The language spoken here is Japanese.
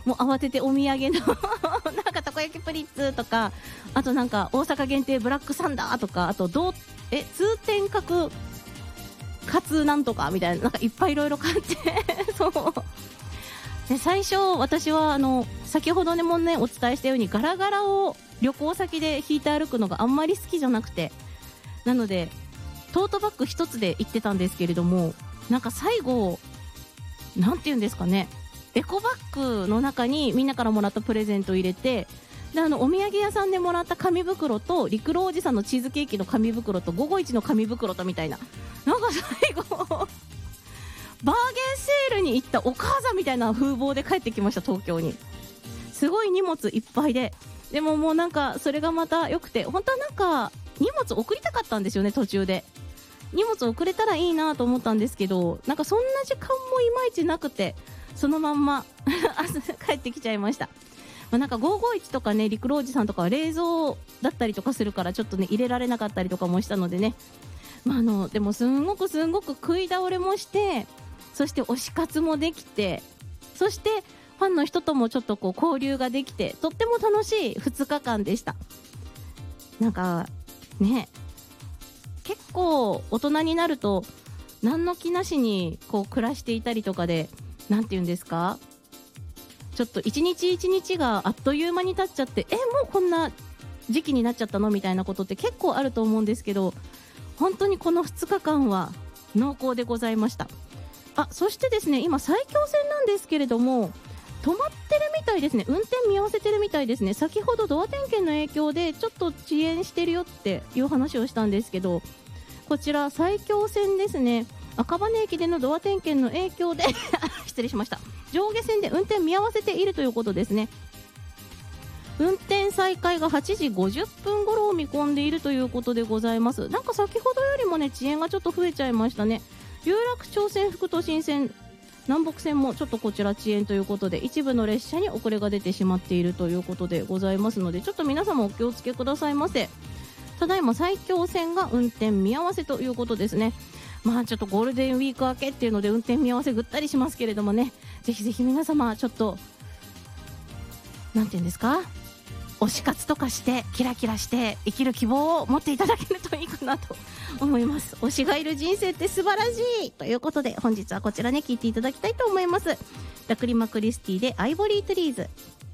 もう慌ててお土産のなんかたこ焼きプリッツとか、あとなんか大阪限定ブラックサンダーとか、あと通天閣カツなんとかみたいな、なんかいっぱいいろいろ買ってそうで、最初私は先ほどもねお伝えしたようにガラガラを旅行先で引いて歩くのがあんまり好きじゃなくて、なのでトートバッグ一つで行ってたんですけれども、なんか最後なんていうんですかね、エコバッグの中にみんなからもらったプレゼントを入れて、でお土産屋さんでもらった紙袋と陸路おじさんのチーズケーキの紙袋と午後一の紙袋とみたいな、なんか最後バーゲンセールに行ったお母さんみたいな風貌で帰ってきました。東京にすごい荷物いっぱいで、でももうなんかそれがまた良くて、本当はなんか荷物送りたかったんですよね。途中で荷物送れたらいいなと思ったんですけど、なんかそんな時間もいまいちなくて、そのまんま帰ってきちゃいました。なんか551とかね、陸路おじさんとかは冷蔵だったりとかするからちょっとね入れられなかったりとかもしたのでね、でもすんごく食い倒れもして、そして推し活もできて、そしてファンの人ともちょっとこう交流ができて、とっても楽しい2日間でした。なんかね、結構大人になると何の気なしにこう暮らしていたりとかで、なんていうんですか、ちょっと一日一日があっという間に経っちゃって、もうこんな時期になっちゃったのみたいなことって結構あると思うんですけど、本当にこの2日間は濃厚でございました。そしてですね、今埼京線なんですけれども止まってるみたいですね。運転見合わせてるみたいですね。先ほどドア点検の影響でちょっと遅延してるよっていう話をしたんですけど、こちら埼京線ですね、赤羽駅でのドア点検の影響で失礼しました、上下線で運転見合わせているということですね。運転再開が8時50分頃を見込んでいるということでございます。なんか先ほどよりもね遅延がちょっと増えちゃいましたね。有楽町線、副都心線、南北線もちょっとこちら遅延ということで、一部の列車に遅れが出てしまっているということでございますので、ちょっと皆様お気をつけくださいませ。ただいま埼京線が運転見合わせということですね。ちょっとゴールデンウィーク明けっていうので運転見合わせぐったりしますけれどもね、ぜひぜひ皆様ちょっとなんていうんですか、推し活とかしてキラキラして生きる希望を持っていただけるといいかなと思います。推しがいる人生って素晴らしいということで、本日はこちらね聞いていただきたいと思います。ラクリマクリスティでアイボリートリーズ。